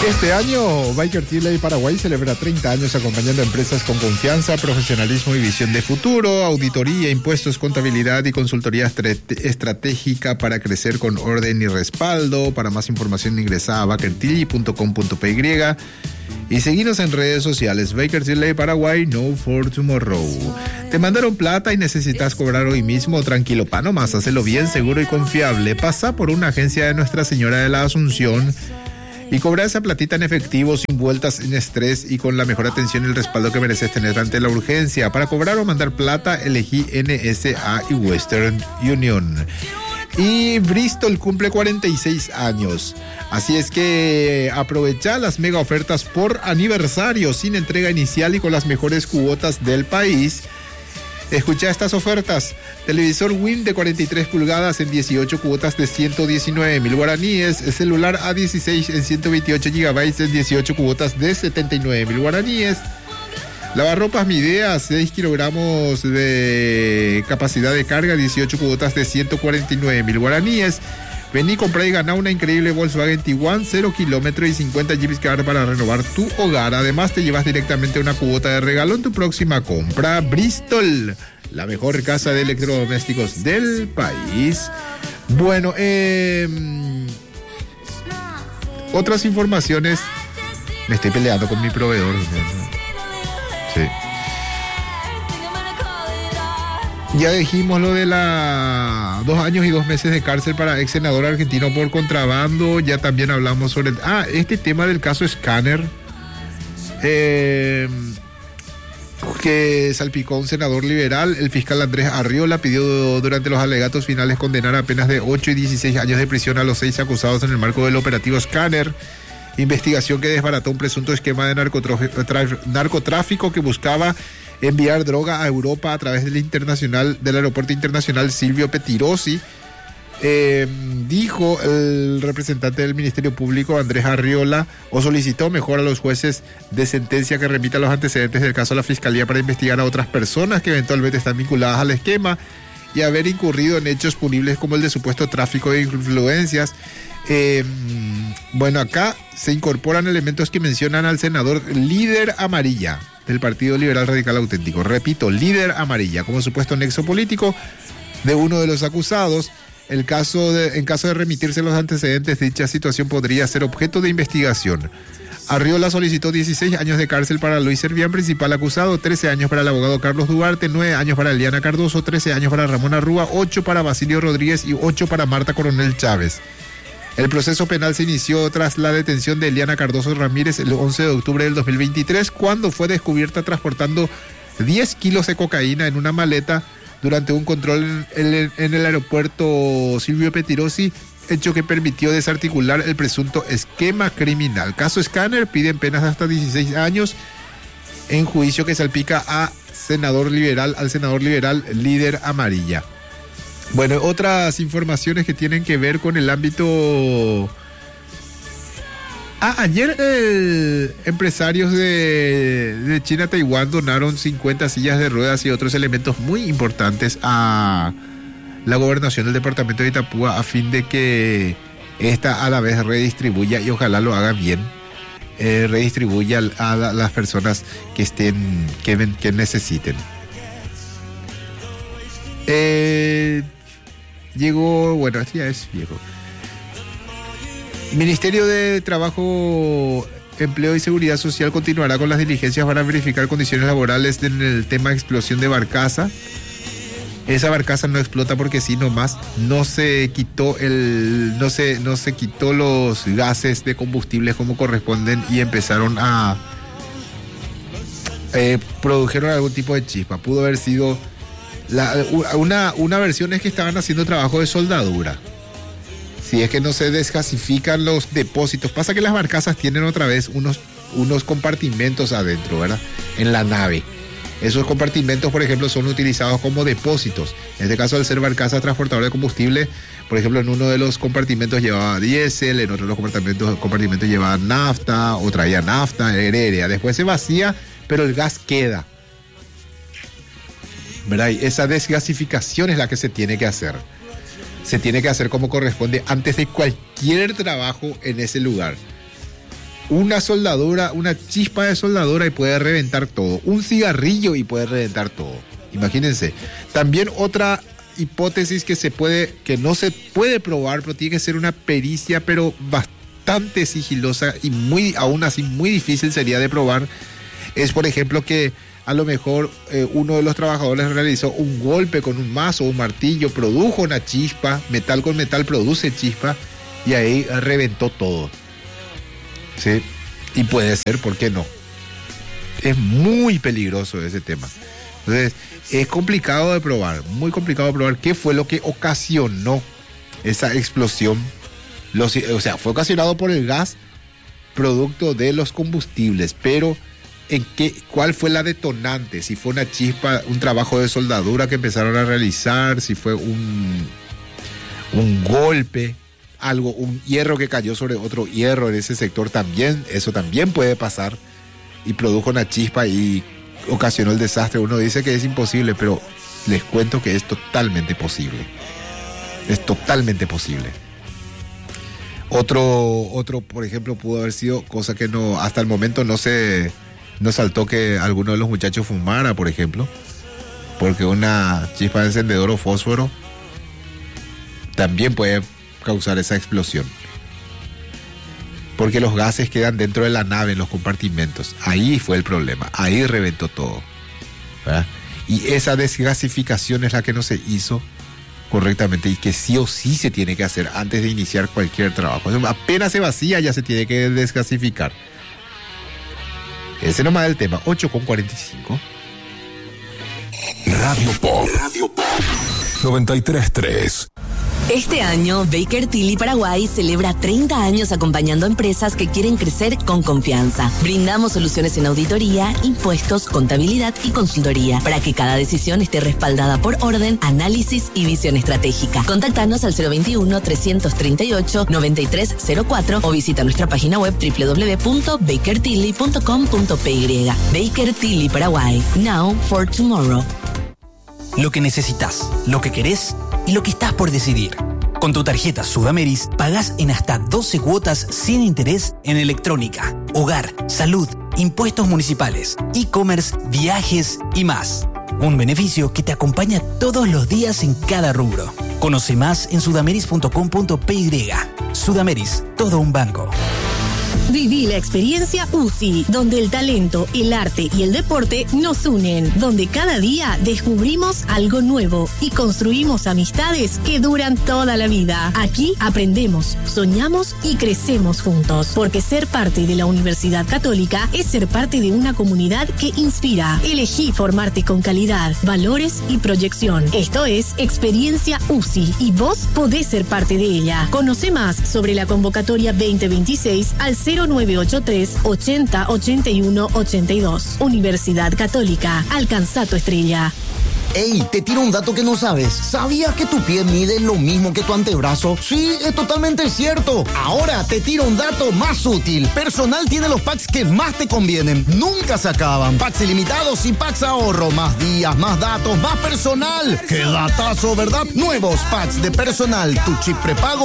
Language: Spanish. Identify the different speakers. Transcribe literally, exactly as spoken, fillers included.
Speaker 1: Este año, Baker Tilly Paraguay celebra treinta años acompañando a empresas con confianza, profesionalismo y visión de futuro, auditoría, impuestos, contabilidad y consultoría estratégica para crecer con orden y respaldo. Para más información ingresa a baker tilly punto com punto p y y seguinos en redes sociales. Baker Tilly Paraguay, no for tomorrow. ¿Te mandaron plata y necesitas cobrar hoy mismo? Tranquilo, pa, nomás, hazlo bien, seguro y confiable. Pasa por una agencia de Nuestra Señora de la Asunción y cobra esa platita en efectivo, sin vueltas, sin estrés y con la mejor atención y el respaldo que mereces tener ante la urgencia. Para cobrar o mandar plata, elegí N S A y Western Union. Y Bristol cumple cuarenta y seis años. Así es que aprovecha las mega ofertas por aniversario, sin entrega inicial y con las mejores cuotas del país. Escucha estas ofertas: televisor Win de cuarenta y tres pulgadas en dieciocho cuotas de ciento diecinueve mil guaraníes, celular A dieciséis en ciento veintiocho gigabytes en dieciocho cuotas de setenta y nueve mil guaraníes, lavarropas Midea seis kilogramos de capacidad de carga, dieciocho cuotas de ciento cuarenta y nueve mil guaraníes. Vení, comprá y ganá una increíble Volkswagen Tiguan cero kilómetros y cincuenta gigas para renovar tu hogar. Además, te llevas directamente una cuota de regalo en tu próxima compra. Bristol, la mejor casa de electrodomésticos del país. Bueno, eh, otras informaciones. Me estoy peleando con mi proveedor. Sí. Ya dijimos lo de la dos años y dos meses de cárcel para ex senador argentino por contrabando. Ya también hablamos sobre el, ah, este tema del caso Scanner, eh, que salpicó a un senador liberal. El fiscal Andrés Arriola pidió durante los alegatos finales condenar a penas de ocho y dieciséis años de prisión a los seis acusados en el marco del operativo Scanner, investigación que desbarató un presunto esquema de narcotráfico que buscaba enviar droga a Europa a través del internacional del aeropuerto internacional Silvio Pettirossi. Eh, dijo el representante del Ministerio Público, Andrés Arriola, o solicitó mejor a los jueces de sentencia que remitan los antecedentes del caso a la Fiscalía para investigar a otras personas que eventualmente están vinculadas al esquema y haber incurrido en hechos punibles como el de supuesto tráfico de influencias. Eh, bueno, acá se incorporan elementos que mencionan al senador líder amarilla del Partido Liberal Radical Auténtico. Repito, líder amarilla, como supuesto nexo político de uno de los acusados. El caso de, en caso de remitirse los antecedentes, dicha situación podría ser objeto de investigación. Arriola solicitó dieciséis años de cárcel para Luis Servián, principal acusado, trece años para el abogado Carlos Duarte, nueve años para Eliana Cardoso, trece años para Ramón Arrúa, ocho para Basilio Rodríguez y ocho para Marta Coronel Chávez. El proceso penal se inició tras la detención de Eliana Cardoso Ramírez el once de octubre del dos mil veintitrés, cuando fue descubierta transportando diez kilos de cocaína en una maleta durante un control en el, en el aeropuerto Silvio Pettirossi, hecho que permitió desarticular el presunto esquema criminal. Caso Scanner, piden penas de hasta dieciséis años en juicio que salpica a senador liberal, al senador liberal líder amarilla. Bueno, otras informaciones que tienen que ver con el ámbito. Ah, ayer eh, empresarios de, de China, Taiwán donaron cincuenta sillas de ruedas y otros elementos muy importantes a la gobernación del departamento de Itapúa a fin de que esta a la vez redistribuya, y ojalá lo haga bien, eh, redistribuya a la, las personas que estén, que, que necesiten. Eh, llegó, bueno, este ya es viejo. Ministerio de Trabajo, Empleo y Seguridad Social continuará con las diligencias para verificar condiciones laborales en el tema explosión de barcaza. Esa barcaza no explota porque sí nomás, no se quitó el, no se, no se quitó los gases de combustibles como corresponden y empezaron a eh, produjeron algún tipo de chispa. Pudo haber sido la, una, una versión es que estaban haciendo trabajo de soldadura. Si es que no se desgasifican los depósitos. Pasa que las barcazas tienen otra vez unos, unos compartimentos adentro, ¿verdad? En la nave. Esos compartimentos, por ejemplo, son utilizados como depósitos. En este caso, al ser barcaza transportadora de combustible, por ejemplo, en uno de los compartimentos llevaba diésel, en otro de los compartimentos, compartimentos llevaba nafta, o traía nafta aérea. Después se vacía, pero el gas queda, ¿verdad? Y esa desgasificación es la que se tiene que hacer. Se tiene que hacer como corresponde antes de cualquier trabajo en ese lugar. Una soldadura, una chispa de soldadura y puede reventar todo. Un cigarrillo y puede reventar todo. Imagínense. También otra hipótesis que se puede, que no se puede probar, pero tiene que ser una pericia, pero bastante sigilosa y muy, aún así muy difícil sería de probar. Es, por ejemplo, que a lo mejor eh, uno de los trabajadores realizó un golpe con un mazo o un martillo, produjo una chispa, metal con metal produce chispa y ahí reventó todo. Sí, y puede ser, ¿por qué no? Es muy peligroso ese tema. Entonces, es complicado de probar, muy complicado de probar qué fue lo que ocasionó esa explosión. Los, o sea, fue ocasionado por el gas, producto de los combustibles, pero ¿en qué, cuál fue la detonante? Si fue una chispa, un trabajo de soldadura que empezaron a realizar, si fue un, un golpe, algo, un hierro que cayó sobre otro hierro en ese sector también, eso también puede pasar y produjo una chispa y ocasionó el desastre. Uno dice que es imposible, pero les cuento que es totalmente posible. Es totalmente posible. Otro, otro, por ejemplo, pudo haber sido, cosa que no, hasta el momento no se, no saltó que alguno de los muchachos fumara, por ejemplo, porque una chispa de encendedor o fósforo también puede causar esa explosión, porque los gases quedan dentro de la nave, en los compartimentos. Ahí fue el problema, ahí reventó todo, ¿verdad? Y esa desgasificación es la que no se hizo correctamente y que sí o sí se tiene que hacer antes de iniciar cualquier trabajo. Apenas se vacía ya se tiene que desgasificar. Ese nomás es el tema. Ocho con cuarenta y cinco.
Speaker 2: Radio Pop. Radio Pop. noventa y tres punto tres.
Speaker 3: Este año, Baker Tilly Paraguay celebra treinta años acompañando a empresas que quieren crecer con confianza. Brindamos soluciones en auditoría, impuestos, contabilidad y consultoría para que cada decisión esté respaldada por orden, análisis y visión estratégica. Contáctanos al cero veintiuno, trescientos treinta y ocho, noventa y tres cero cuatro o visita nuestra página web doble u doble u doble u punto baker tilly punto com punto p y. Baker Tilly Paraguay. Now for tomorrow.
Speaker 4: Lo que necesitas, lo que querés y lo que estás por decidir. Con tu tarjeta Sudameris pagás en hasta doce cuotas sin interés en electrónica, hogar, salud, impuestos municipales, e-commerce, viajes y más. Un beneficio que te acompaña todos los días en cada rubro. Conoce más en sudameris punto com punto p y. Sudameris, todo un banco.
Speaker 5: Viví la experiencia U C I, donde el talento, el arte y el deporte nos unen, donde cada día descubrimos algo nuevo y construimos amistades que duran toda la vida. Aquí aprendemos, soñamos y crecemos juntos, porque ser parte de la Universidad Católica es ser parte de una comunidad que inspira. Elegí formarte con calidad, valores y proyección. Esto es Experiencia U C I y vos podés ser parte de ella. Conoce más sobre la convocatoria veinte veintiséis al cero nueve ocho tres, ochenta, ochenta y uno, ochenta y dos. Universidad Católica. Alcanza tu estrella.
Speaker 6: Ey, te tiro un dato que no sabes. ¿Sabías que tu pie mide lo mismo que tu antebrazo? Sí, es totalmente cierto. Ahora te tiro un dato más útil. Personal tiene los packs que más te convienen. Nunca se acaban. Packs ilimitados y packs ahorro. Más días, más datos, más personal. ¡Qué datazo, ¿verdad? Nuevos packs de Personal. Tu chip prepago